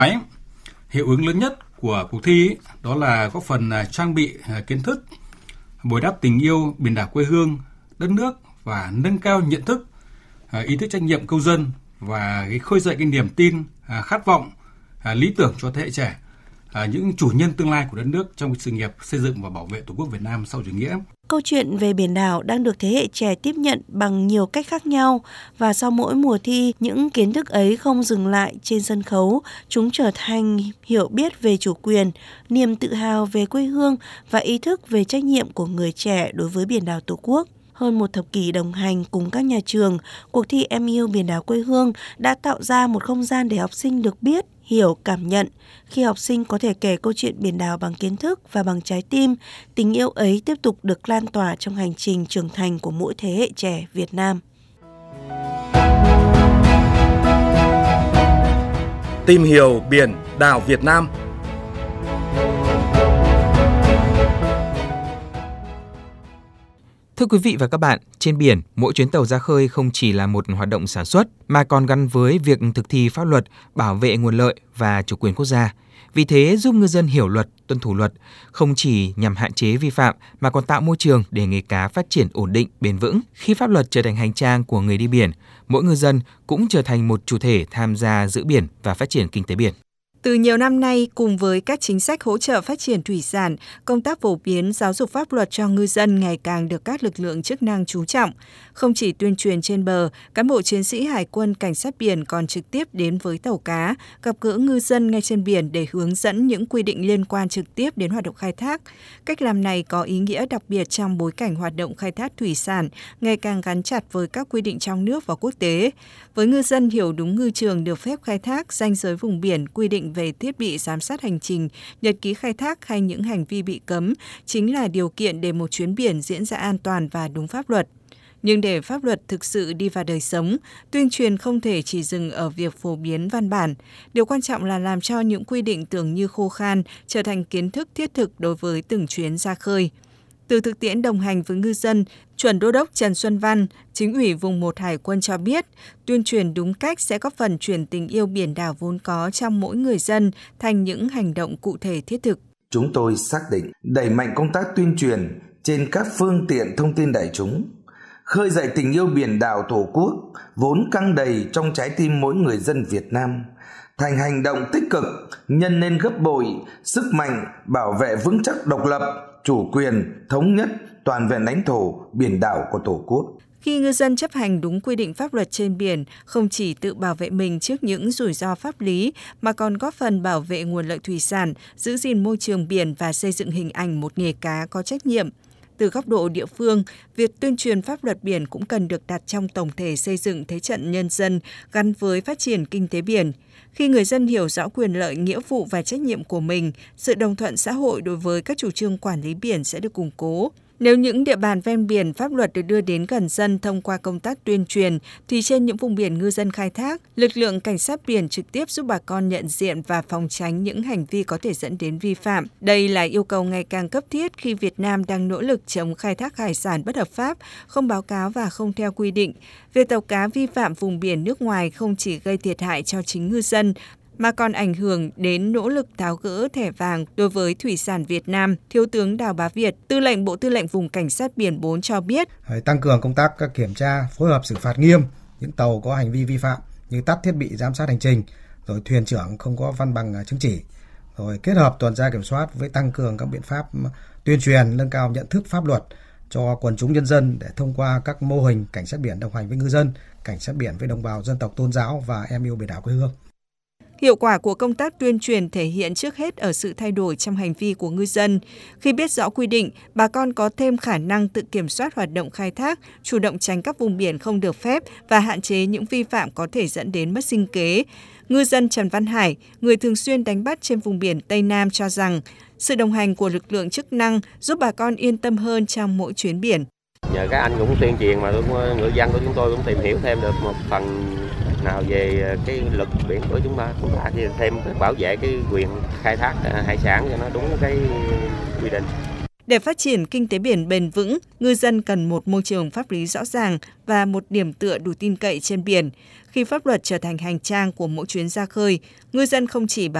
Đấy, hiệu ứng lớn nhất của cuộc thi đó là góp phần trang bị kiến thức, bồi đắp tình yêu biển đảo quê hương, đất nước và nâng cao nhận thức, ý thức trách nhiệm công dân và khơi dậy cái niềm tin, khát vọng, lý tưởng cho thế hệ trẻ, những chủ nhân tương lai của đất nước trong sự nghiệp xây dựng và bảo vệ Tổ quốc Việt Nam sau chủ nghĩa. Câu chuyện về biển đảo đang được thế hệ trẻ tiếp nhận bằng nhiều cách khác nhau, và sau mỗi mùa thi, những kiến thức ấy không dừng lại trên sân khấu, chúng trở thành hiểu biết về chủ quyền, niềm tự hào về quê hương và ý thức về trách nhiệm của người trẻ đối với biển đảo Tổ quốc. Hơn một thập kỷ đồng hành cùng các nhà trường, cuộc thi Em yêu biển đảo quê hương đã tạo ra một không gian để học sinh được biết, hiểu, cảm nhận. Khi học sinh có thể kể câu chuyện biển đảo bằng kiến thức và bằng trái tim, tình yêu ấy tiếp tục được lan tỏa trong hành trình trưởng thành của mỗi thế hệ trẻ Việt Nam. Tìm hiểu biển đảo Việt Nam. Thưa quý vị và các bạn, trên biển, mỗi chuyến tàu ra khơi không chỉ là một hoạt động sản xuất mà còn gắn với việc thực thi pháp luật, bảo vệ nguồn lợi và chủ quyền quốc gia. Vì thế, giúp ngư dân hiểu luật, tuân thủ luật, không chỉ nhằm hạn chế vi phạm mà còn tạo môi trường để nghề cá phát triển ổn định, bền vững. Khi pháp luật trở thành hành trang của người đi biển, mỗi ngư dân cũng trở thành một chủ thể tham gia giữ biển và phát triển kinh tế biển. Từ nhiều năm nay, cùng với các chính sách hỗ trợ phát triển thủy sản, công tác phổ biến giáo dục pháp luật cho ngư dân ngày càng được các lực lượng chức năng chú trọng. Không chỉ tuyên truyền trên bờ, cán bộ chiến sĩ Hải quân Cảnh sát biển còn trực tiếp đến với tàu cá, gặp gỡ ngư dân ngay trên biển để hướng dẫn những quy định liên quan trực tiếp đến hoạt động khai thác. Cách làm này có ý nghĩa đặc biệt trong bối cảnh hoạt động khai thác thủy sản ngày càng gắn chặt với các quy định trong nước và quốc tế. Với ngư dân hiểu đúng ngư trường được phép khai thác, ranh giới vùng biển, quy định về thiết bị giám sát hành trình, nhật ký khai thác hay những hành vi bị cấm chính là điều kiện để một chuyến biển diễn ra an toàn và đúng pháp luật. Nhưng để pháp luật thực sự đi vào đời sống, tuyên truyền không thể chỉ dừng ở việc phổ biến văn bản. Điều quan trọng là làm cho những quy định tưởng như khô khan trở thành kiến thức thiết thực đối với từng chuyến ra khơi. Từ thực tiễn đồng hành với ngư dân, Chuẩn Đô đốc Trần Xuân Văn, Chính ủy Vùng 1 Hải quân cho biết, tuyên truyền đúng cách sẽ góp phần chuyển tình yêu biển đảo vốn có trong mỗi người dân thành những hành động cụ thể thiết thực. Chúng tôi xác định đẩy mạnh công tác tuyên truyền trên các phương tiện thông tin đại chúng, khơi dậy tình yêu biển đảo Tổ quốc vốn căng đầy trong trái tim mỗi người dân Việt Nam, thành hành động tích cực nhân lên gấp bội sức mạnh bảo vệ vững chắc độc lập, chủ quyền, thống nhất, toàn vẹn lãnh thổ, biển đảo của Tổ quốc. Khi ngư dân chấp hành đúng quy định pháp luật trên biển, không chỉ tự bảo vệ mình trước những rủi ro pháp lý, mà còn góp phần bảo vệ nguồn lợi thủy sản, giữ gìn môi trường biển và xây dựng hình ảnh một nghề cá có trách nhiệm. Từ góc độ địa phương, việc tuyên truyền pháp luật biển cũng cần được đặt trong tổng thể xây dựng thế trận nhân dân gắn với phát triển kinh tế biển. Khi người dân hiểu rõ quyền lợi, nghĩa vụ và trách nhiệm của mình, sự đồng thuận xã hội đối với các chủ trương quản lý biển sẽ được củng cố. Nếu những địa bàn ven biển pháp luật được đưa đến gần dân thông qua công tác tuyên truyền, thì trên những vùng biển ngư dân khai thác, lực lượng cảnh sát biển trực tiếp giúp bà con nhận diện và phòng tránh những hành vi có thể dẫn đến vi phạm. Đây là yêu cầu ngày càng cấp thiết khi Việt Nam đang nỗ lực chống khai thác hải sản bất hợp pháp, không báo cáo và không theo quy định. Việc tàu cá vi phạm vùng biển nước ngoài không chỉ gây thiệt hại cho chính ngư dân, mà còn ảnh hưởng đến nỗ lực tháo gỡ thẻ vàng đối với thủy sản Việt Nam. Thiếu tướng Đào Bá Việt, Tư lệnh Bộ Tư lệnh Vùng Cảnh sát biển 4 cho biết. Tăng cường công tác kiểm tra, phối hợp xử phạt nghiêm những tàu có hành vi vi phạm như tắt thiết bị giám sát hành trình, rồi thuyền trưởng không có văn bằng chứng chỉ, rồi kết hợp tuần tra kiểm soát với tăng cường các biện pháp tuyên truyền, nâng cao nhận thức pháp luật cho quần chúng nhân dân để thông qua các mô hình cảnh sát biển đồng hành với ngư dân, cảnh sát biển với đồng bào dân tộc tôn giáo và em yêu biển đảo quê hương. Hiệu quả của công tác tuyên truyền thể hiện trước hết ở sự thay đổi trong hành vi của ngư dân. Khi biết rõ quy định, bà con có thêm khả năng tự kiểm soát hoạt động khai thác, chủ động tránh các vùng biển không được phép và hạn chế những vi phạm có thể dẫn đến mất sinh kế. Ngư dân Trần Văn Hải, người thường xuyên đánh bắt trên vùng biển Tây Nam cho rằng, sự đồng hành của lực lượng chức năng giúp bà con yên tâm hơn trong mỗi chuyến biển. Nhờ các anh cũng tuyên truyền mà người dân của chúng tôi cũng tìm hiểu thêm được một phần nào về cái luật biển của chúng ta thêm bảo vệ cái quyền khai thác hải sản cho nó đúng cái quy định. Để phát triển kinh tế biển bền vững, ngư dân cần một môi trường pháp lý rõ ràng và một điểm tựa đủ tin cậy trên biển. Khi pháp luật trở thành hành trang của mỗi chuyến ra khơi, ngư dân không chỉ bảo